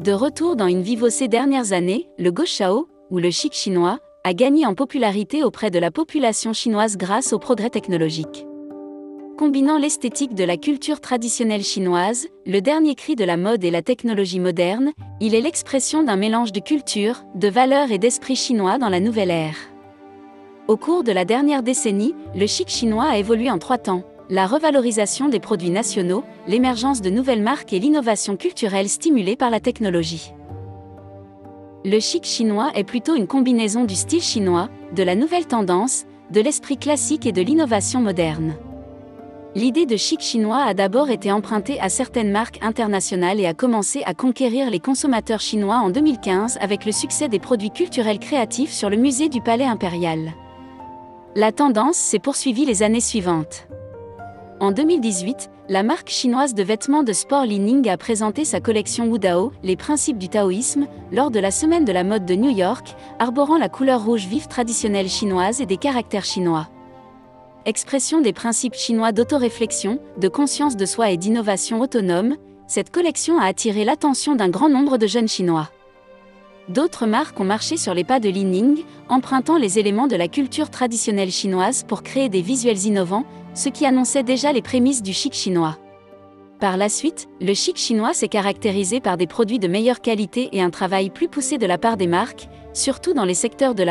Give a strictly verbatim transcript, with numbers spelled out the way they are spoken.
De retour dans une vivo ces dernières années, le Guoshao, ou le chic chinois, a gagné en popularité auprès de la population chinoise grâce au progrès technologique. Combinant l'esthétique de la culture traditionnelle chinoise, le dernier cri de la mode et la technologie moderne, il est l'expression d'un mélange de culture, de valeurs et d'esprit chinois dans la nouvelle ère. Au cours de la dernière décennie, le chic chinois a évolué en trois temps: la revalorisation des produits nationaux, l'émergence de nouvelles marques et l'innovation culturelle stimulée par la technologie. Le chic chinois est plutôt une combinaison du style chinois, de la nouvelle tendance, de l'esprit classique et de l'innovation moderne. L'idée de chic chinois a d'abord été empruntée à certaines marques internationales et a commencé à conquérir les consommateurs chinois en deux mille quinze avec le succès des produits culturels créatifs sur le musée du Palais Impérial. La tendance s'est poursuivie les années suivantes. En deux mille dix-huit, la marque chinoise de vêtements de sport Li-Ning a présenté sa collection Wudao, les principes du taoïsme, lors de la semaine de la mode de New York, arborant la couleur rouge vive traditionnelle chinoise et des caractères chinois. Expression des principes chinois d'autoréflexion, de conscience de soi et d'innovation autonome, cette collection a attiré l'attention d'un grand nombre de jeunes Chinois. D'autres marques ont marché sur les pas de Li-Ning, empruntant les éléments de la culture traditionnelle chinoise pour créer des visuels innovants, ce qui annonçait déjà les prémices du chic chinois. Par la suite, le chic chinois s'est caractérisé par des produits de meilleure qualité et un travail plus poussé de la part des marques, surtout dans les secteurs de la